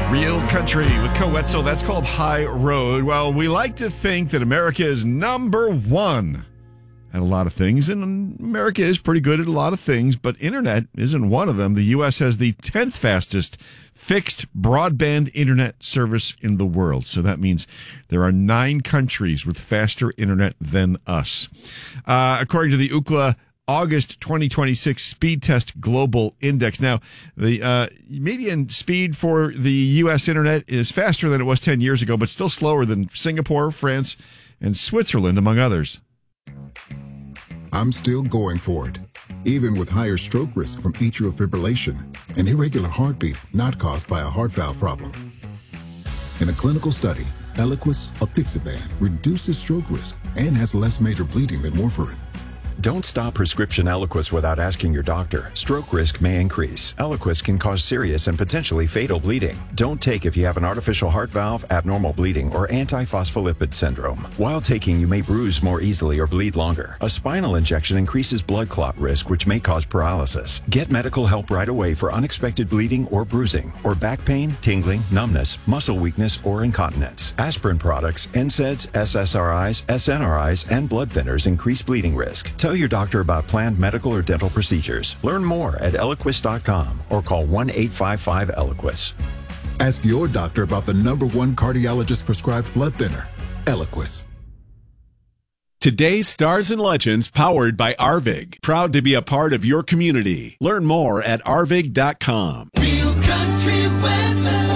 Real Country with Coetzel. That's called High Road. Well, we like to think that America is number one at a lot of things, and America is pretty good at a lot of things, but internet isn't one of them. The U.S. has the 10th fastest fixed broadband internet service in the world. So that means there are 9 countries with faster internet than us. According to the Ookla August 2026 Speed Test Global Index. Now, the median speed for the U.S. internet is faster than it was 10 years ago, but still slower than Singapore, France, and Switzerland, among others. I'm still going for it, even with higher stroke risk from atrial fibrillation, an irregular heartbeat not caused by a heart valve problem. In a clinical study, Eliquis apixaban reduces stroke risk and has less major bleeding than warfarin. Don't stop prescription Eliquis without asking your doctor. Stroke risk may increase. Eliquis can cause serious and potentially fatal bleeding. Don't take if you have an artificial heart valve, abnormal bleeding, or antiphospholipid syndrome. While taking, you may bruise more easily or bleed longer. A spinal injection increases blood clot risk, which may cause paralysis. Get medical help right away for unexpected bleeding or bruising, or back pain, tingling, numbness, muscle weakness, or incontinence. Aspirin products, NSAIDs, SSRIs, SNRIs, and blood thinners increase bleeding risk. Tell your doctor about planned medical or dental procedures. Learn more at Eliquis.com or call 1-855-ELIQUIS. Ask your doctor about the #1 cardiologist prescribed blood thinner, Eliquis. Today's Stars and Legends powered by Arvig. Proud to be a part of your community. Learn more at Arvig.com. Real country weather.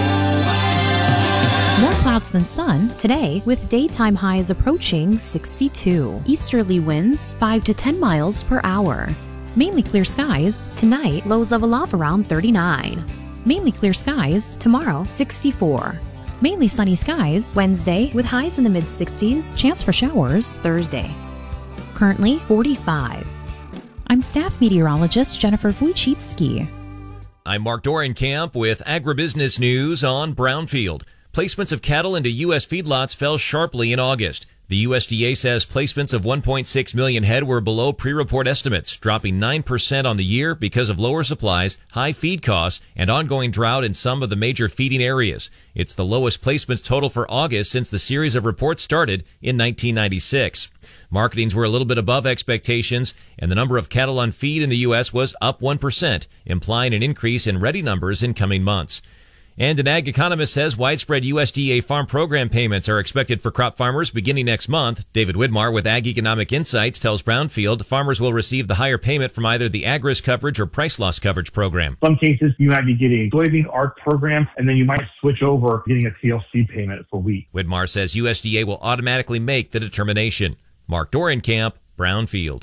More clouds than sun today, with daytime highs approaching 62. Easterly winds 5 to 10 miles per hour. Mainly clear skies tonight, lows level off around 39. Mainly clear skies tomorrow, 64. Mainly sunny skies Wednesday, with highs in the mid-60s, chance for showers Thursday. Currently 45. I'm staff meteorologist Jennifer Wojcicki. I'm Mark Dorenkamp with Agribusiness News on Brownfield. Placements of cattle into U.S. feedlots fell sharply in August. The USDA says placements of 1.6 million head were below pre-report estimates, dropping 9% on the year because of lower supplies, high feed costs, and ongoing drought in some of the major feeding areas. It's the lowest placements total for August since the series of reports started in 1996. Marketings were a little bit above expectations, and the number of cattle on feed in the U.S. was up 1%, implying an increase in ready numbers in coming months. And an ag economist says widespread USDA farm program payments are expected for crop farmers beginning next month. David Widmar with Ag Economic Insights tells Brownfield farmers will receive the higher payment from either the Ag-Risk coverage or price loss coverage program. Some cases you might be getting soybean ARC program, and then you might switch over getting a TLC payment for wheat. Widmar says USDA will automatically make the determination. Mark Dorenkamp, Brownfield.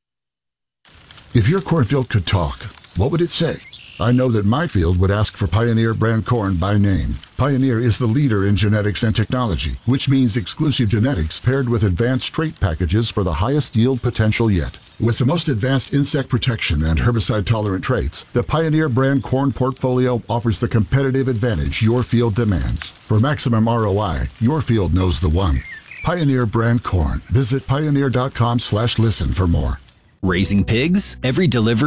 If your cornfield could talk, what would it say? I know that my field would ask for Pioneer brand corn by name. Pioneer is the leader in genetics and technology, which means exclusive genetics paired with advanced trait packages for the highest yield potential yet. With the most advanced insect protection and herbicide-tolerant traits, the Pioneer brand corn portfolio offers the competitive advantage your field demands. For maximum ROI, your field knows the one. Pioneer brand corn. Visit pioneer.com/listen for more. Raising pigs? Every delivery